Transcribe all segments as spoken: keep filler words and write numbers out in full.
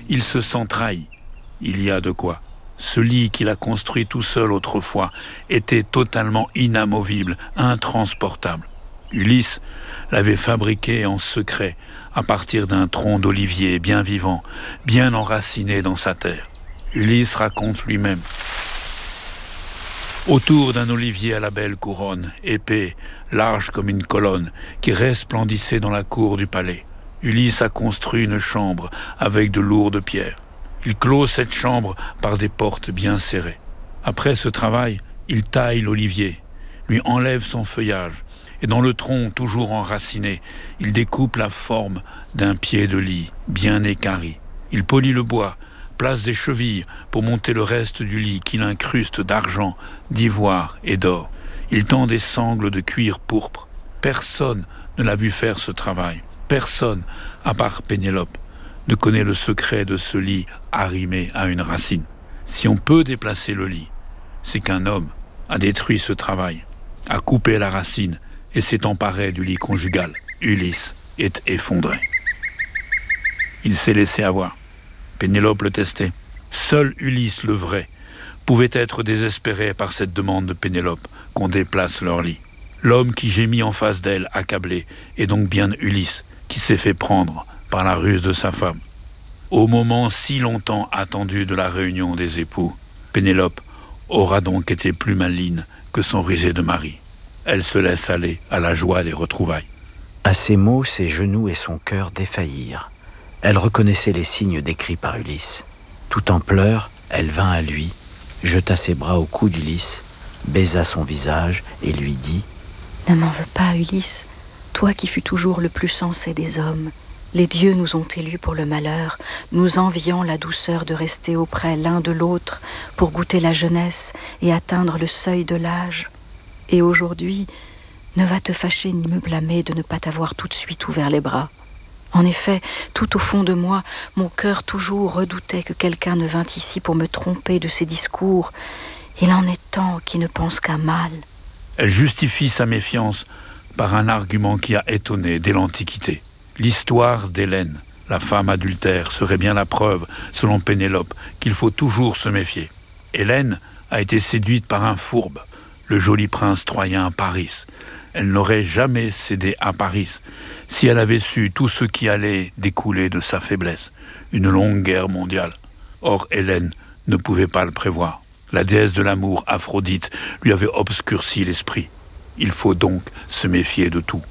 Il se sent trahi. Il y a de quoi. Ce lit qu'il a construit tout seul autrefois était totalement inamovible, intransportable. Ulysse l'avait fabriqué en secret à partir d'un tronc d'olivier bien vivant, bien enraciné dans sa terre. Ulysse raconte lui-même. Autour d'un olivier à la belle couronne, épais, large comme une colonne, qui resplendissait dans la cour du palais, Ulysse a construit une chambre avec de lourdes pierres. Il clôt cette chambre par des portes bien serrées. Après ce travail, il taille l'olivier, lui enlève son feuillage, et dans le tronc toujours enraciné, il découpe la forme d'un pied de lit bien équarri. Il polit le bois, place des chevilles pour monter le reste du lit qu'il incruste d'argent, d'ivoire et d'or. Il tend des sangles de cuir pourpre. Personne ne l'a vu faire ce travail. Personne, à part Pénélope, ne connaît le secret de ce lit arrimé à une racine. Si on peut déplacer le lit, c'est qu'un homme a détruit ce travail, a coupé la racine et s'est emparé du lit conjugal. Ulysse est effondré. Il s'est laissé avoir. Pénélope le testait. Seul Ulysse le vrai pouvait être désespéré par cette demande de Pénélope qu'on déplace leur lit. L'homme qui gémit en face d'elle, accablé, est donc bien Ulysse qui s'est fait prendre par la ruse de sa femme. Au moment si longtemps attendu de la réunion des époux, Pénélope aura donc été plus maligne que son risé de mari. Elle se laisse aller à la joie des retrouvailles. À ces mots, ses genoux et son cœur défaillirent. Elle reconnaissait les signes décrits par Ulysse. Tout en pleurs, elle vint à lui, jeta ses bras au cou d'Ulysse, baisa son visage et lui dit « Ne m'en veux pas, Ulysse, toi qui fus toujours le plus sensé des hommes. Les dieux nous ont élus pour le malheur, nous enviant la douceur de rester auprès l'un de l'autre pour goûter la jeunesse et atteindre le seuil de l'âge. Et aujourd'hui, ne va te fâcher ni me blâmer de ne pas t'avoir tout de suite ouvert les bras. En effet, tout au fond de moi, mon cœur toujours redoutait que quelqu'un ne vînt ici pour me tromper de ses discours. Il en est tant qui ne pensent qu'à mal. » Elle justifie sa méfiance par un argument qui a étonné dès l'Antiquité. L'histoire d'Hélène, la femme adultère, serait bien la preuve, selon Pénélope, qu'il faut toujours se méfier. Hélène a été séduite par un fourbe, le joli prince troyen Paris. Elle n'aurait jamais cédé à Paris si elle avait su tout ce qui allait découler de sa faiblesse, une longue guerre mondiale. Or, Hélène ne pouvait pas le prévoir. La déesse de l'amour, Aphrodite, lui avait obscurci l'esprit. Il faut donc se méfier de tout.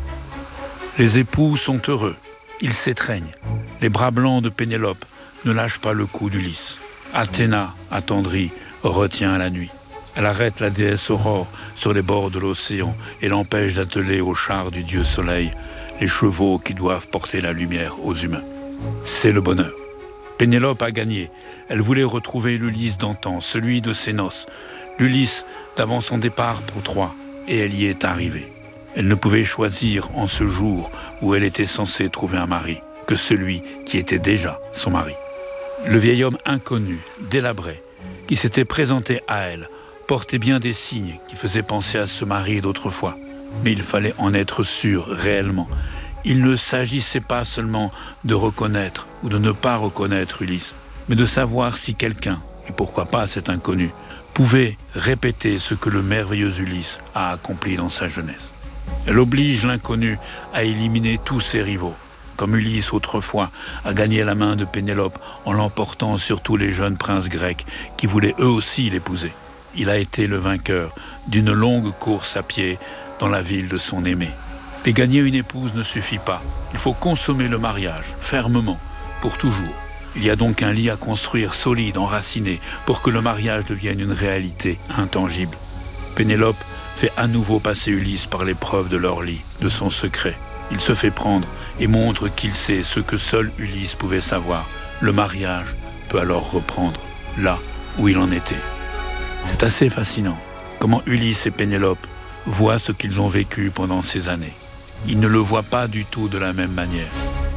Les époux sont heureux, ils s'étreignent. Les bras blancs de Pénélope ne lâchent pas le cou d'Ulysse. Athéna, attendrie, retient la nuit. Elle arrête la déesse Aurore sur les bords de l'océan et l'empêche d'atteler au char du dieu Soleil les chevaux qui doivent porter la lumière aux humains. C'est le bonheur. Pénélope a gagné. Elle voulait retrouver l'Ulysse d'antan, celui de ses noces, l'Ulysse d'avant son départ pour Troie, et elle y est arrivée. Elle ne pouvait choisir en ce jour où elle était censée trouver un mari que celui qui était déjà son mari. Le vieil homme inconnu, délabré, qui s'était présenté à elle, portait bien des signes qui faisaient penser à ce mari d'autrefois. Mais il fallait en être sûr réellement. Il ne s'agissait pas seulement de reconnaître ou de ne pas reconnaître Ulysse, mais de savoir si quelqu'un, et pourquoi pas cet inconnu, pouvait répéter ce que le merveilleux Ulysse a accompli dans sa jeunesse. Elle oblige l'inconnu à éliminer tous ses rivaux, comme Ulysse autrefois a gagné la main de Pénélope en l'emportant sur tous les jeunes princes grecs qui voulaient eux aussi l'épouser. Il a été le vainqueur d'une longue course à pied dans la ville de son aimé. Et gagner une épouse ne suffit pas. Il faut consommer le mariage, fermement, pour toujours. Il y a donc un lit à construire solide, enraciné, pour que le mariage devienne une réalité intangible. Pénélope fait à nouveau passer Ulysse par l'épreuve de leur lit, de son secret. Il se fait prendre et montre qu'il sait ce que seul Ulysse pouvait savoir. Le mariage peut alors reprendre là où il en était. C'est assez fascinant, comment Ulysse et Pénélope voient ce qu'ils ont vécu pendant ces années. Ils ne le voient pas du tout de la même manière.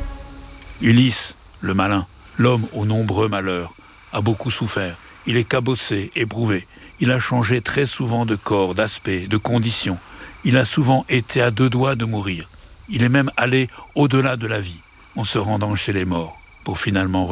Ulysse, le malin, l'homme aux nombreux malheurs, a beaucoup souffert. Il est cabossé, éprouvé. Il a changé très souvent de corps, d'aspect, de conditions. Il a souvent été à deux doigts de mourir. Il est même allé au-delà de la vie, en se rendant chez les morts, pour finalement